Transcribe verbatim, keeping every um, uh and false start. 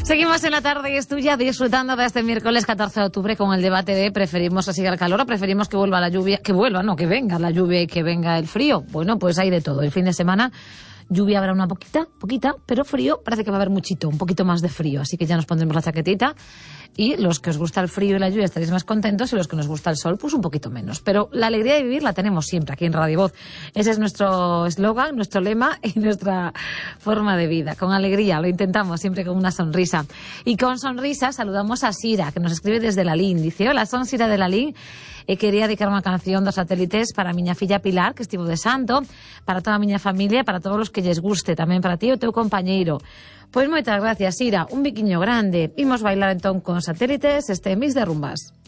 Seguimos en la tarde y es tuya, disfrutando de este miércoles catorce de octubre con el debate de ¿preferimos que siga el calor o preferimos que vuelva la lluvia? Que vuelva, no, que venga la lluvia y que venga el frío. Bueno, pues hay de todo. El fin de semana lluvia habrá una poquita, poquita, pero frío parece que va a haber muchito, un poquito más de frío. Así que ya nos pondremos la chaquetita. Y los que os gusta el frío y la lluvia estaréis más contentos, y los que nos gusta el sol, pues un poquito menos. Pero la alegría de vivir la tenemos siempre aquí en Radio Voz. Ese es nuestro eslogan, nuestro lema y nuestra forma de vida. Con alegría, lo intentamos siempre con una sonrisa. Y con sonrisa saludamos a Sira, que nos escribe desde Lalín. Dice: hola, son Sira de Lalín. E quería dedicar unha canción dos satélites para a miña filla Pilar, que estivo de santo, para toda a miña familia, para todos os que lles guste, tamén para ti e o teu compañeiro. Pois moitas gracias, Sira, un biquiño grande. Imos bailar entón con satélites este mix de rumbas.